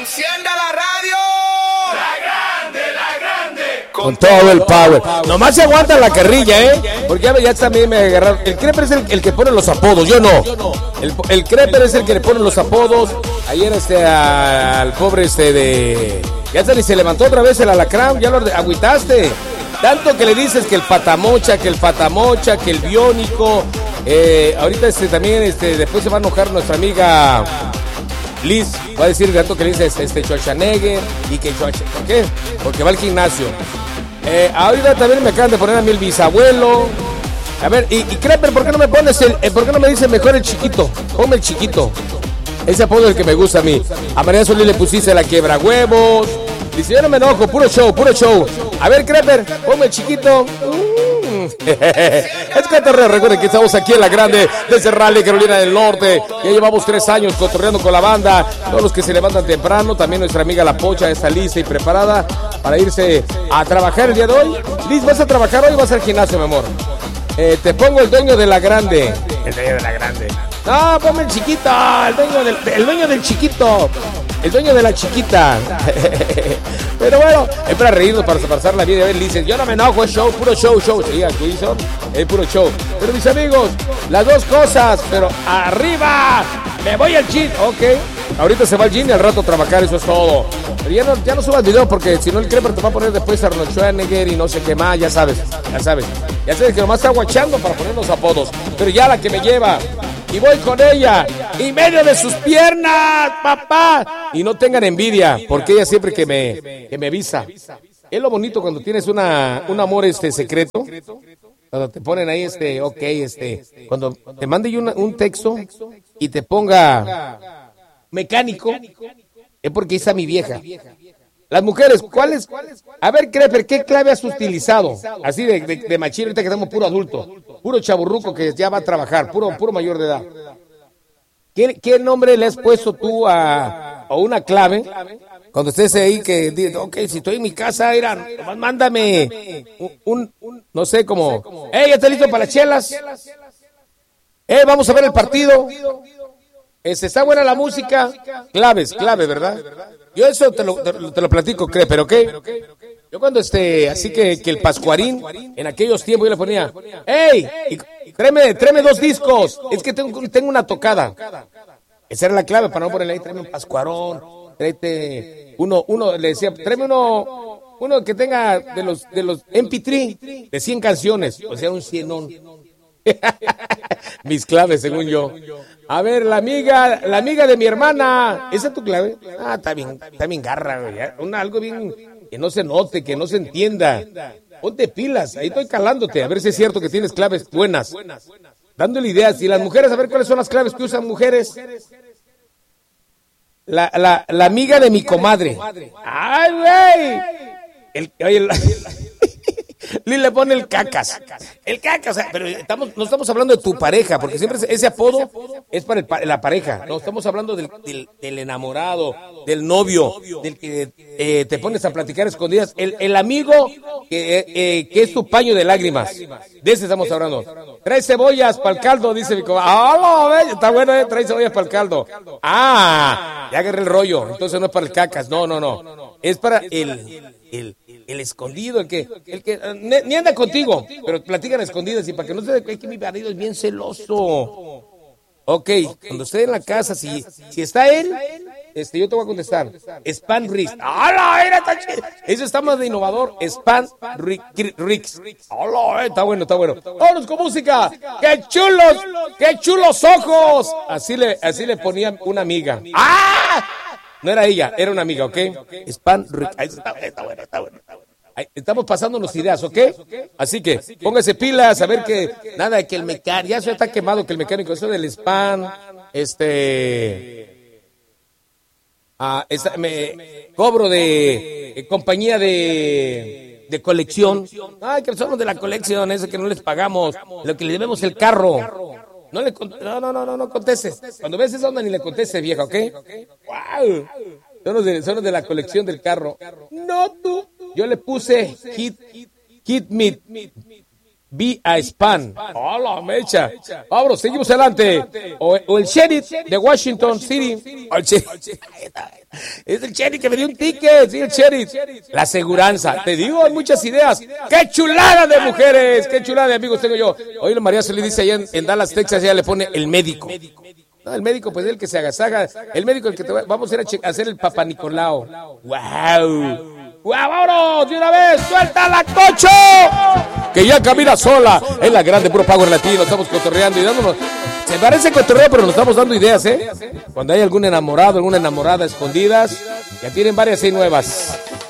¡Encienda la radio! ¡La grande, la grande! Con todo el power. Nomás se aguanta la carrilla, porque ya también me agarraron. El Creper es el que pone los apodos, yo no. El Creper es el que le pone los apodos. Ayer al pobre de... Ya se levantó otra vez el alacrán, ya lo agüitaste. Tanto que le dices que el patamocha, que el biónico. Ahorita también después se va a enojar nuestra amiga Liz. Va a decir tanto que le dices Schwarzenegger y que ¿por qué? Porque va al gimnasio. Ahorita también me acaban de poner a mí el bisabuelo. A ver, y Creper, ¿por qué no me pones por qué no me dices mejor el chiquito? Ponme el chiquito. Ese apodo es el que me gusta a mí. A María Solís le pusiste la quiebra huevos. Dice, yo no me enojo, puro show. A ver, Creper, ponme el chiquito. Es cotorreo, recuerden que estamos aquí en la grande desde Raleigh, Carolina del Norte. Ya llevamos 3 años cotorreando con la banda. Todos los que se levantan temprano, también nuestra amiga La Pocha está lista y preparada para irse a trabajar el día de hoy. Liz, ¿vas a trabajar hoy o vas al gimnasio, mi amor? Te pongo el dueño de la grande. El dueño de la grande. No, ponme el chiquito, el dueño del chiquito. El dueño de la chiquita. Pero bueno, es para reírnos, para pasar la vida. A ver, dices, yo no me enojo, es show, puro show. Sí, aquí son, es puro show. Pero mis amigos, las dos cosas, pero arriba, me voy al gym. Ok, ahorita se va al gym y al rato a trabajar, eso es todo. Pero ya no subas video porque si no el Creper te va a poner después Arnold Schwarzenegger y no sé qué más, ya sabes que nomás está guachando para poner los apodos. Pero ya la que me lleva, y voy con ella, y medio de sus piernas, papá. Y no tengan envidia, porque ella siempre que me avisa. Es lo bonito cuando tienes un amor secreto. Cuando te ponen ahí cuando te mande un texto y te ponga mecánico, es porque está mi vieja. Las mujeres, ¿cuáles? A ver, Creper, ¿qué clave has utilizado? Así de machín, ahorita que estamos puro adulto, puro chaburruco que ya va a trabajar, puro mayor de edad. ¿Qué nombre le has puesto tú a una clave? Cuando estés ahí que dices, si estoy en mi casa, mira, nomás mándame no sé, como, ¿ya está listo para las chelas? Vamos a ver el partido. Está buena la música. Clave, ¿verdad? Yo eso te lo platico, pero ¿ok? Yo cuando así que el Pascuarín, en aquellos tiempos yo le ponía, tráeme 2 discos, es que tengo una tocada. Esa era la clave para no ponerle ahí, tráeme un Pascuarón, tráete uno, le decía, tráeme uno que tenga de los MP3, de 100 canciones, o sea, un 100. Mis claves, según yo. A ver, la amiga de mi hermana. ¿Esa es tu clave? Está bien garra, güey. Algo bien que no se note, que no se entienda. Ponte pilas, ahí estoy calándote, a ver si es cierto que tienes claves buenas. Dándole ideas. Y las mujeres, a ver cuáles son las claves que usan mujeres. La amiga de mi comadre. ¡Ay, güey! Lili le pone el cacas, o sea, pero no estamos hablando de tu pareja, porque siempre ese apodo es para la pareja, no estamos hablando del enamorado, del novio, del que te pones a platicar escondidas, el amigo que es tu paño de lágrimas, de ese estamos hablando. Trae cebollas para el caldo, dice mi comadre. Está bueno, trae cebollas para el caldo. Ya agarré el rollo, entonces no es para el cacas, no, es para el escondido, el que ni anda contigo, pero platican escondidas y para que no se dé cuenta que mi marido es bien celoso. Cuando esté en la casa, si está él, yo te voy a contestar. Span Rix. ¡Hala! Eso está más de innovador. Span Rix. ¡Hala! Está bueno. ¡Vámonos con música! ¡Qué chulos ojos! Así le ponía una amiga. No era ella, era una amiga, ¿ok? Span Rix. Está bueno. Estamos pasándonos ideas, ¿ok? Así que póngase pilas, a ver que nada de que el mecánico, ya se está quemado que el mecánico, eso del spam, cobro de compañía de colección. Que somos de la colección, eso que no les pagamos, lo que le debemos el carro. No contestes. Cuando ves esa onda ni le contestes, vieja, ¿ok? ¡Wow! Son los de la colección del carro. No tú. Yo le puse Hit Me vía spam. ¡Hola, mecha! Vámonos, seguimos adelante. O el sheriff de Washington City. Es el sheriff que me dio un ticket. Sí, el sheriff. La aseguranza. Te digo, hay muchas ideas. ¡Qué chulada de mujeres! ¡Qué chulada de amigos tengo yo! Hoy la María Solís dice allá en Dallas, Texas, ella le pone el médico. No, el médico, pues el que se agasaga. El médico, el que vamos a ir a hacer el Papa Nicolau. ¡Wow! ¡Wow, vámonos! ¡De una vez! ¡Suelta la Cocho! Que ya camina sola. Es la grande Puro Power Latino. Estamos cotorreando y dándonos. Se parece cotorreo, pero nos estamos dando ideas, ¿eh? Cuando hay algún enamorado, alguna enamorada escondidas, ya tienen varias y nuevas.